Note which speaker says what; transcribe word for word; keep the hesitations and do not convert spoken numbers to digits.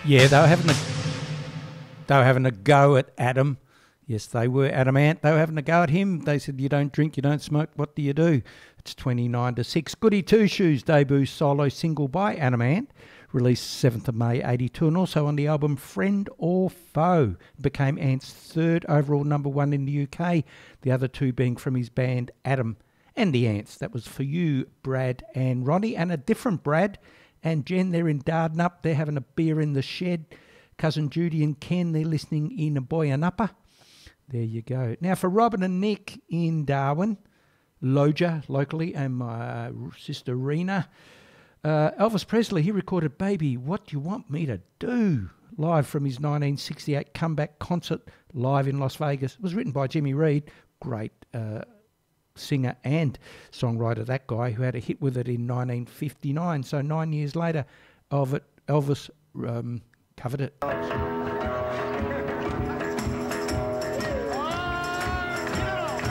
Speaker 1: Yeah, they were having a they were having a go at Adam. Yes, they were. Adam Ant. They were having a go at him. They said, "You don't drink, you don't smoke. What do you do?" It's twenty-nine to six. Goody Two Shoes debut solo single by Adam Ant, released seventh of May eighty-two, and also on the album Friend or Foe. Became Ant's third overall number one in the U K. The other two being from his band Adam and the Ants. That was for you, Brad and Ronnie, and a different Brad and Jen. They're in Dardanup. They're having a beer in the shed. Cousin Judy and Ken, they're listening in Boyanuppa. There you go. Now for Robin and Nick in Darwin, Loja locally, and my sister Rena. Uh, Elvis Presley, he recorded Baby, What Do You Want Me to Do? Live from his nineteen sixty-eight comeback concert live in Las Vegas. It was written by Jimmy Reed, great uh, singer and songwriter, that guy, who had a hit with it in nineteen fifty-nine. So nine years later, Elvis, Elvis um, covered it.